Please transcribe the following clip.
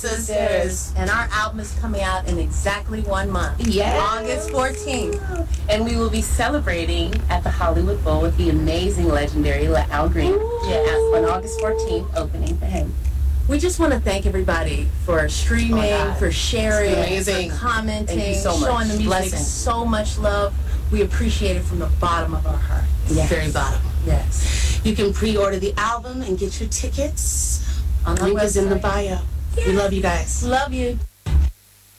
Sisters. And our album is coming out in exactly 1 month. Yes. August 14th. And we will be celebrating at the Hollywood Bowl with the amazing, legendary Al Green. Yes, on August 14th, opening for him. We just want to thank everybody for streaming, for sharing, amazing. for commenting, Thank you so much. showing the music Blessing. so much love. We appreciate it from the bottom of our heart. Yes. Very bottom. Yes. You can pre-order the album and get your tickets. On our Link is in the website. bio. We love you guys. Love you.